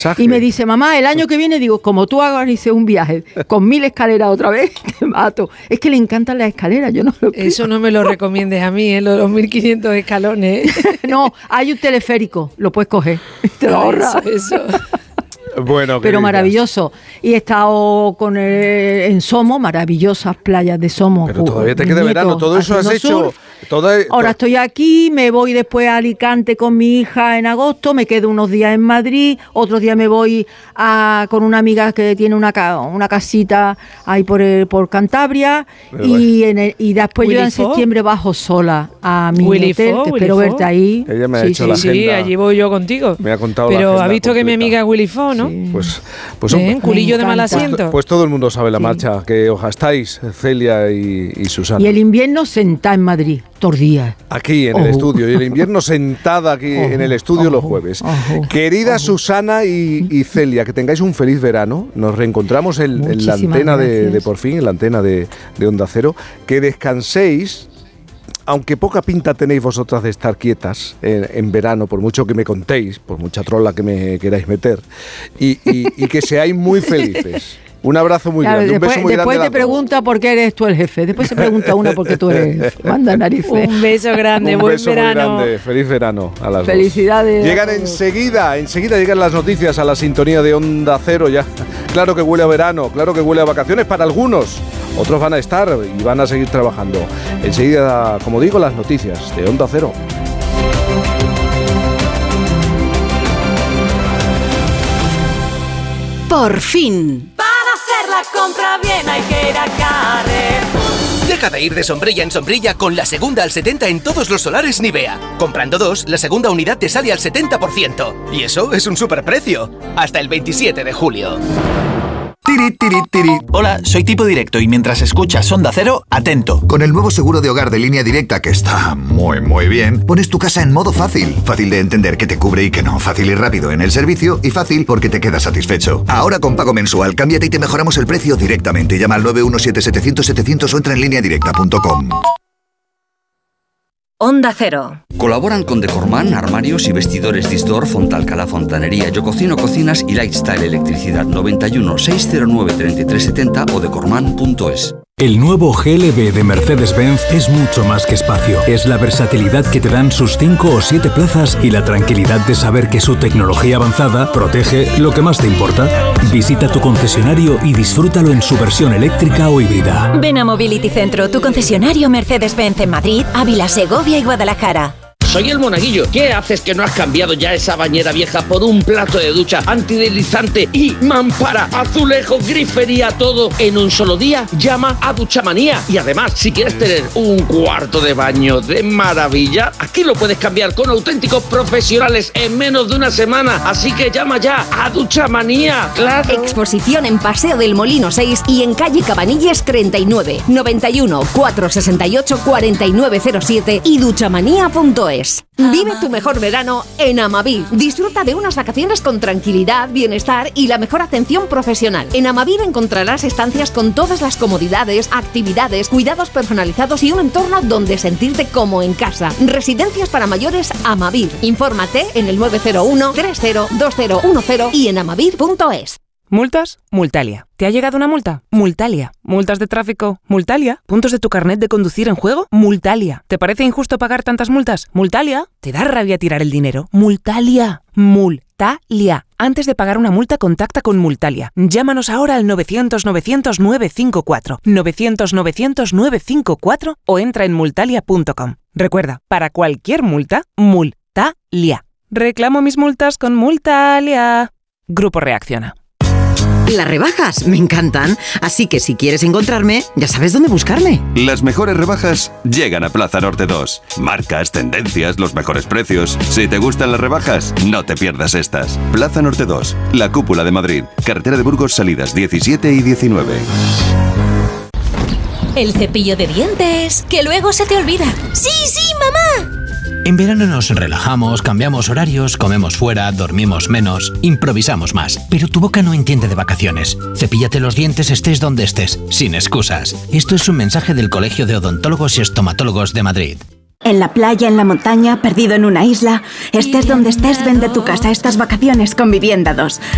Y me dice, mamá, el año que viene, digo, como tú organices un viaje con 1000 escaleras otra vez, te mato. Es que le encantan las escaleras, yo no lo creo. Eso no me lo recomiendes a mí, los 1500 escalones. No, hay un teleférico, lo puedes coger, te lo ahorras. Eso. Bueno, pero maravilloso. Y he estado en Somos, maravillosas playas de Somos. Pero todavía te queda verano, todo eso has hecho. Ahora estoy aquí, me voy después a Alicante con mi hija en agosto, me quedo unos días en Madrid, otros días me voy con una amiga que tiene una casita ahí por Cantabria, y después yo en septiembre bajo sola a mi hotel, espero verte ahí. Ella me ha hecho la agenda. Sí, allí voy yo contigo. Me ha contado pero la agenda ha visto completa. que mi amiga Willy Fo, ¿no? Sí. Pues culillo de mal asiento. Pues todo el mundo sabe la marcha que os gastáis, Celia y Susana. Y el invierno sentada en Madrid, todos días. Aquí en el estudio, y el invierno sentada aquí en el estudio los jueves. Querida Susana y Celia, que tengáis un feliz verano. Nos reencontramos en la antena de Por Fin, en la antena de Onda Cero. Que descanséis. Aunque poca pinta tenéis vosotras de estar quietas en verano, por mucho que me contéis, por mucha trola que me queráis meter, y que seáis muy felices. Un abrazo muy grande, un beso muy grande. Después te pregunta por qué eres tú el jefe. Después se pregunta una por qué tú eres el jefe. Manda narices. Un beso grande, buen verano. Muy grande. Feliz verano a las Felicidades. dos. Llegan enseguida llegan las noticias a la sintonía de Onda Cero ya. Claro que huele a verano, claro que huele a vacaciones para algunos. Otros van a estar y van a seguir trabajando. Enseguida, como digo, las noticias de Onda Cero. Por fin. La compra bien hay que ir a Carrefour. Deja de ir de sombrilla en sombrilla con la segunda al 70 en todos los solares Nivea. Comprando 2, la segunda unidad te sale al 70%. Y eso es un superprecio. Hasta el 27 de julio. Tiri, tiri, tiri. Hola, soy Tipo Directo y mientras escuchas Onda Cero, atento. Con el nuevo seguro de hogar de Línea Directa, que está muy bien, pones tu casa en modo fácil. Fácil de entender que te cubre y que no. Fácil y rápido en el servicio y fácil porque te quedas satisfecho. Ahora con pago mensual, cámbiate y te mejoramos el precio directamente. Llama al 917-700-700 o entra en lineadirecta.com. Onda Cero. Colaboran con Decorman, armarios y vestidores Disdor, Fontalcala Fontanería, Yo Cocino Cocinas y Lifestyle Electricidad. 91 609 3370 o decorman.es. El nuevo GLB de Mercedes-Benz es mucho más que espacio. Es la versatilidad que te dan sus 5 o 7 plazas y la tranquilidad de saber que su tecnología avanzada protege lo que más te importa. Visita tu concesionario y disfrútalo en su versión eléctrica o híbrida. Ven a Mobility Centro, tu concesionario Mercedes-Benz en Madrid, Ávila, Segovia y Guadalajara. Soy el Monaguillo. ¿Qué haces que no has cambiado ya esa bañera vieja por un plato de ducha antideslizante y mampara, azulejos, grifería, todo en un solo día? Llama a Duchamanía. Y además, si quieres tener un cuarto de baño de maravilla, aquí lo puedes cambiar con auténticos profesionales en menos de una semana. Así que llama ya a Duchamanía. ¡Claro! Exposición en Paseo del Molino 6 y en calle Cabanilles 39, 91 468 4907 y duchamanía.es. Vive tu mejor verano en Amavir. Disfruta de unas vacaciones con tranquilidad, bienestar y la mejor atención profesional. En Amavir encontrarás estancias con todas las comodidades, actividades, cuidados personalizados y un entorno donde sentirte como en casa. Residencias para mayores Amavir. Infórmate en el 901 302010 y en amavir.es. ¿Multas? Multalia. ¿Te ha llegado una multa? Multalia. ¿Multas de tráfico? Multalia. ¿Puntos de tu carnet de conducir en juego? Multalia. ¿Te parece injusto pagar tantas multas? Multalia. ¿Te da rabia tirar el dinero? Multalia. Multalia. Antes de pagar una multa, contacta con Multalia. Llámanos ahora al 900-900-954. 900-900-954 o entra en multalia.com. Recuerda, para cualquier multa, Multalia. Reclamo mis multas con Multalia. Grupo Reacciona. Las rebajas me encantan, así que si quieres encontrarme, ya sabes dónde buscarme. Las mejores rebajas llegan a Plaza Norte 2. Marcas, tendencias, los mejores precios. Si te gustan las rebajas, no te pierdas estas. Plaza Norte 2, la cúpula de Madrid. Carretera de Burgos, salidas 17 y 19. El cepillo de dientes, que luego se te olvida. ¡Sí, mamá! En verano nos relajamos, cambiamos horarios, comemos fuera, dormimos menos, improvisamos más. Pero tu boca no entiende de vacaciones. Cepíllate los dientes estés donde estés, sin excusas. Esto es un mensaje del Colegio de Odontólogos y Estomatólogos de Madrid. En la playa, en la montaña, perdido en una isla, estés donde estés, vende tu casa estas vacaciones con Vivienda 2.